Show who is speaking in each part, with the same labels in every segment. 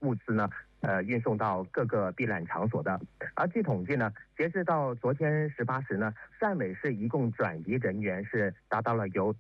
Speaker 1: 物资呢运送到各个避难场所的。而据统计呢，截至到昨天18时呢，汕尾市一共转移人员是达到了有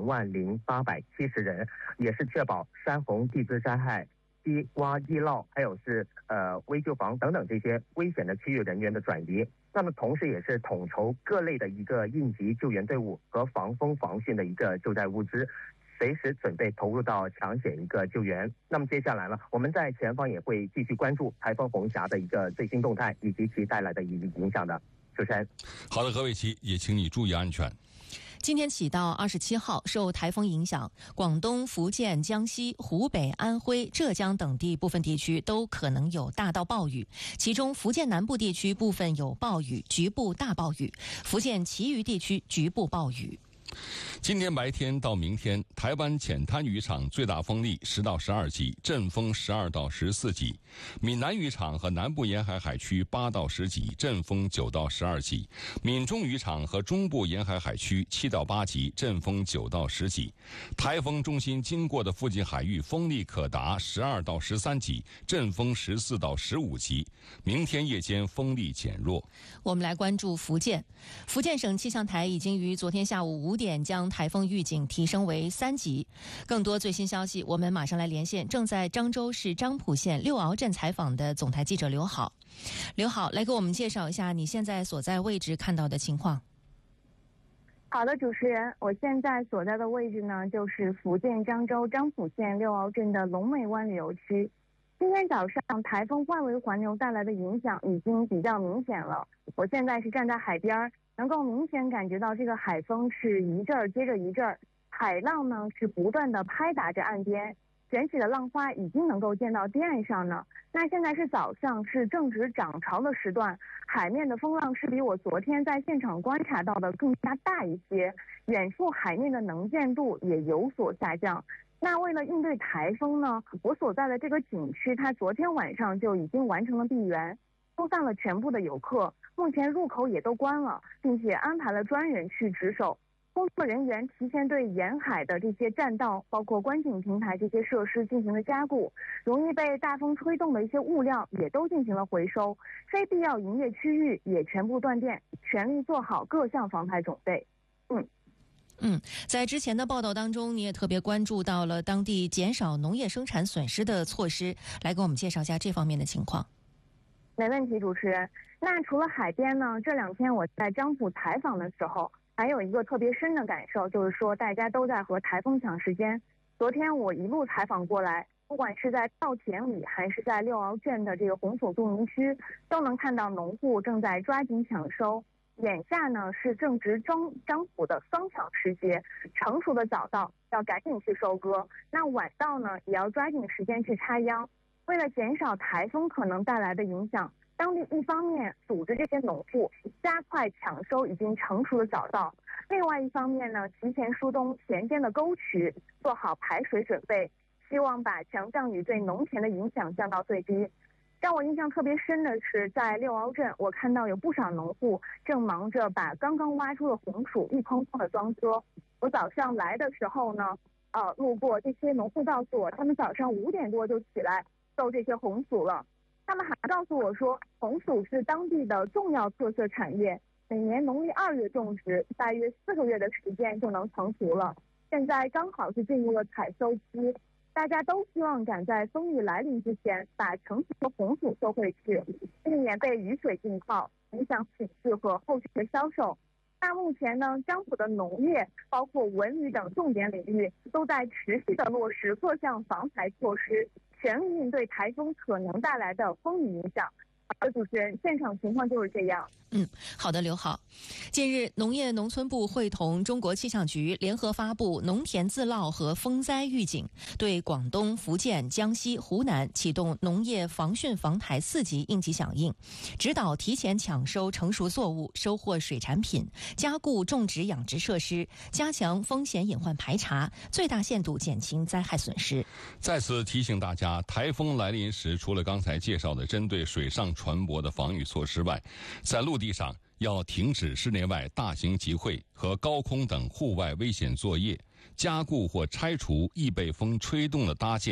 Speaker 1: 20870人，也是确保山洪、地质灾害、低洼易涝，还有是危救房等等这些危险的区域人员的转移。那么同时也是统筹各类的一个应急救援队伍和防风防汛的一个救灾物资，随时准备投入到抢险一个救援。那么接下来呢，我们在前方也会继续关注台风红霞的一个最新动态以及其带来的影响的。主持人，
Speaker 2: 好的，何伟奇，也请你注意安全。
Speaker 3: 今天起到27号，受台风影响，广东、福建、江西、湖北、安徽、浙江等地部分地区都可能有大到暴雨，其中福建南部地区部分有暴雨，局部大暴雨；福建其余地区局部暴雨。
Speaker 2: 今天白天到明天，台湾浅滩渔场最大风力10到12级，阵风12到14级；闽南渔场和南部沿海海区8到10级，阵风9到12级；闽中渔场和中部沿海海区7到8级，阵风9到10级。台风中心经过的附近海域风力可达12到13级，阵风14到15级。明天夜间风力减弱。
Speaker 3: 我们来关注福建。福建省气象台已经于昨天下午5点将台风预警提升为3级。更多最新消息，我们马上来连线正在漳州市漳浦县六鳌镇采访的总台记者刘好。刘好，来给我们介绍一下你现在所在位置看到的情况。
Speaker 4: 好的，主持人，我现在所在的位置呢，就是福建漳州漳浦县六鳌镇的龙美湾旅游区。今天早上台风外围环流带来的影响已经比较明显了，我现在是站在海边，能够明显感觉到这个海风是一阵儿接着一阵儿，海浪呢是不断的拍打着岸边，卷起的浪花已经能够见到堤岸上呢。那现在是早上，是正值涨潮的时段，海面的风浪是比我昨天在现场观察到的更加大一些，远处海面的能见度也有所下降。那为了应对台风呢，我所在的这个景区它昨天晚上就已经完成了闭园，疏散了全部的游客，目前入口也都关了，并且安排了专人去值守。工作人员提前对沿海的这些栈道，包括观景平台这些设施进行了加固，容易被大风吹动的一些物料也都进行了回收，非必要营业区域也全部断电，全力做好各项防台准备。
Speaker 3: 在之前的报道当中，你也特别关注到了当地减少农业生产损失的措施，来给我们介绍一下这方面的情况。
Speaker 4: 没问题，主持人。那除了海边呢，这2天我在漳浦采访的时候，还有一个特别深的感受，就是说大家都在和台风抢时间。昨天我一路采访过来，不管是在稻田里还是在六鳌镇的这个红薯种植区，都能看到农户正在抓紧抢收。眼下呢是正值漳浦的双抢时节，成熟的早稻要赶紧去收割，那晚稻呢也要抓紧时间去插秧。为了减少台风可能带来的影响，当地一方面组织这些农户加快抢收已经成熟的早稻，另外一方面呢提前疏通田间的沟渠，做好排水准备，希望把强降雨对农田的影响降到最低。让我印象特别深的是，在六鳌镇，我看到有不少农户正忙着把刚刚挖出的红薯一筐筐的装车。我早上来的时候呢，路过这些农户告诉我，他们早上5点多就起来收这些红薯了。他们还告诉我说，红薯是当地的重要特色产业，每年农历2月种植，大约4个月的时间就能成熟了。现在刚好是进入了采收期。大家都希望赶在风雨来临之前把成熟的红薯收回去，避免被雨水浸泡，影响品质和后续的销售。那目前呢，漳浦的农业包括文旅等重点领域都在持续的落实各项防台措施，全力应对台风可能带来的风雨影响。主持人，现场情况就是这样。
Speaker 3: 好的，刘好。近日，农业农村部会同中国气象局联合发布农田自涝和风灾预警，对广东、福建、江西、湖南启动农业防汛防台4级应急响应，指导提前抢收成熟作物，收获水产品，加固种植养殖设施，加强风险隐患排查，最大限度减轻灾害损失。
Speaker 2: 在此提醒大家，台风来临时，除了刚才介绍的针对水上船舶的防御措施外，在陆地上要停止室内外大型集会和高空等户外危险作业，加固或拆除易被风吹动的搭建物，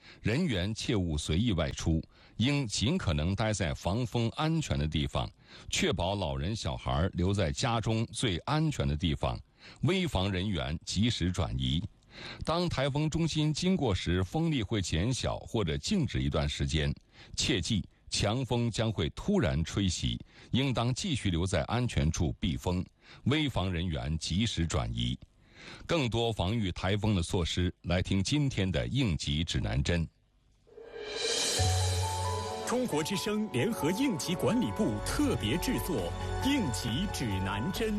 Speaker 2: 人员切勿随意外出，应尽可能待在防风安全的地方，确保老人小孩留在家中最安全的地方，危防人员及时转移。当台风中心经过时，风力会减小或者静止一段时间，切记强风将会突然吹袭，应当继续留在安全处避风，危防人员及时转移。更多防御台风的措施，来听今天的应急指南针。
Speaker 5: 中国之声联合应急管理部特别制作应急指南针。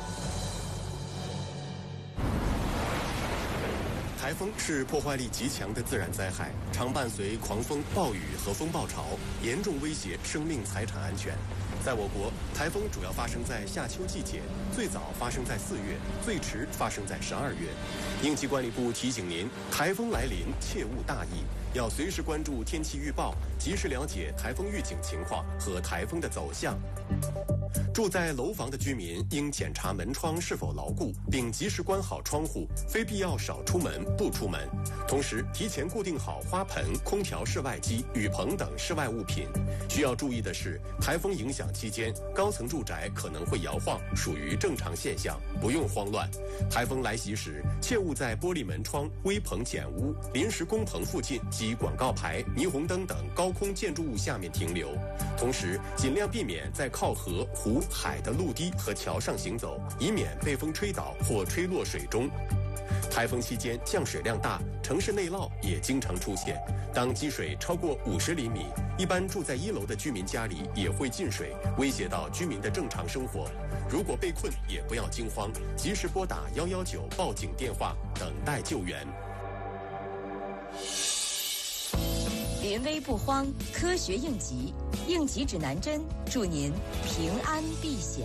Speaker 6: 台风是破坏力极强的自然灾害，常伴随狂风、暴雨和风暴潮，严重威胁生命财产安全。在我国，台风主要发生在夏秋季节，最早发生在4月，最迟发生在12月。应急管理部提醒您，台风来临切勿大意，要随时关注天气预报，及时了解台风预警情况和台风的走向。住在楼房的居民应检查门窗是否牢固，并及时关好窗户，非必要少出门不出门。同时，提前固定好花盆、空调室外机、雨棚等室外物品。需要注意的是，台风影响期间，高层住宅可能会摇晃，属于正常现象，不用慌乱。台风来袭时，切勿在玻璃门窗、危棚简屋、临时工棚附近及广告牌、霓虹灯等高空建筑物下面停留。同时，尽量避免在靠河、湖、海的陆地和桥上行走，以免被风吹倒或吹落水中。台风期间降水量大，城市内涝也经常出现。当积水超过50厘米，一般住在1楼的居民家里也会进水，威胁到居民的正常生活。如果被困，也不要惊慌，及时拨打119报警电话，等待救援。
Speaker 7: 临危不慌，科学应急，应急指南针，祝您平安避险。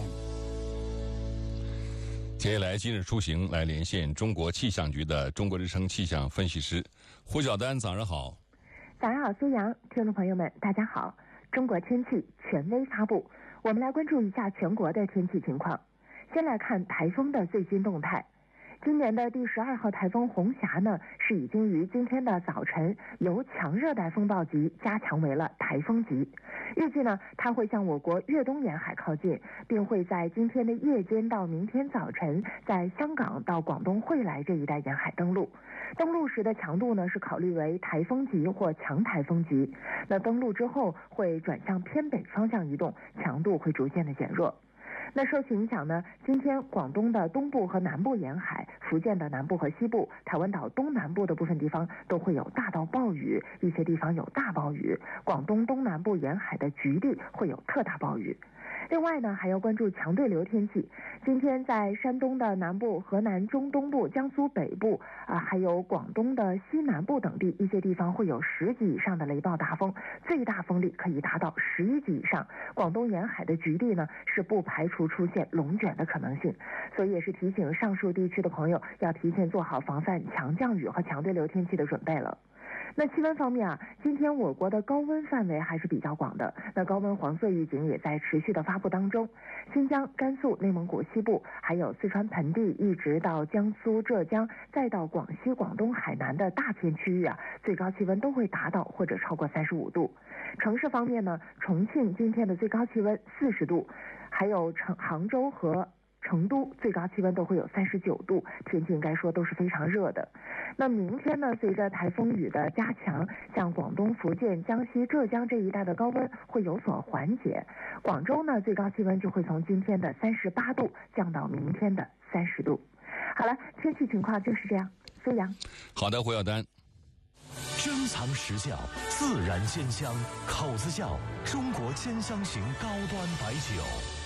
Speaker 2: 接下来今日出行来连线中国气象局的中国之声气象分析师胡晓丹，早上好。
Speaker 8: 早上好，苏阳，听众朋友们，大家好。中国天气权威发布，我们来关注一下全国的天气情况。先来看台风的最新动态。今年的第12号台风红霞呢，是已经于今天的早晨由强热带风暴级加强为了台风级。预计呢，它会向我国粤东沿海靠近，并会在今天的夜间到明天早晨，在香港到广东惠来这一带沿海登陆。登陆时的强度呢，是考虑为台风级或强台风级。那登陆之后会转向偏北方向移动，强度会逐渐的减弱。那受其影响呢，今天广东的东部和南部沿海、福建的南部和西部、台湾岛东南部的部分地方都会有大到暴雨，一些地方有大暴雨。广东东南部沿海的局地会有特大暴雨。另外呢，还要关注强对流天气。今天在山东的南部、河南中东部、江苏北部还有广东的西南部等地，一些地方会有10级以上的雷暴大风，最大风力可以达到11级以上。广东沿海的局地呢，是不排除出现龙卷的可能性，所以也是提醒上述地区的朋友要提前做好防范强降雨和强对流天气的准备了。那气温方面今天我国的高温范围还是比较广的，那高温黄色预警也在持续的发布当中。新疆、甘肃、内蒙古西部，还有四川盆地，一直到江苏、浙江，再到广西、广东、海南的大片区域最高气温都会达到或者超过35度。城市方面呢，重庆今天的最高气温40度，还有杭州和成都最高气温都会有39度，天气应该说都是非常热的。那明天呢，随着台风雨的加强，像广东、福建、江西、浙江这一带的高温会有所缓解。广州呢，最高气温就会从今天的38度降到明天的30度。好了，天气情况就是这样。苏阳，
Speaker 2: 好的，胡晓丹。
Speaker 5: 珍藏时效，自然鲜香，口子窖中国千香型高端白酒。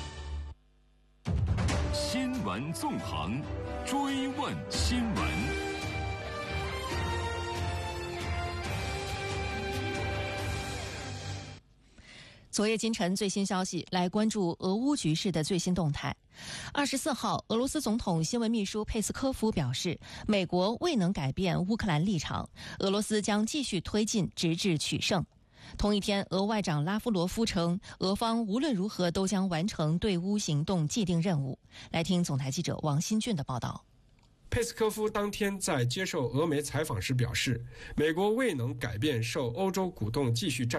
Speaker 9: 新闻纵横，追问新闻。
Speaker 3: 昨夜今晨最新消息，来关注俄乌局势的最新动态。24号，俄罗斯总统新闻秘书佩斯科夫表示，美国未能改变乌克兰立场，俄罗斯将继续推进，直至取胜。同一天，俄外长拉夫罗夫称，俄方无论如何都将完成对乌行动既定任务。来听总台记者王新俊的报道。
Speaker 10: 佩斯科夫当天在接受俄媒采访时表示，美国未能改变受欧洲鼓动继续战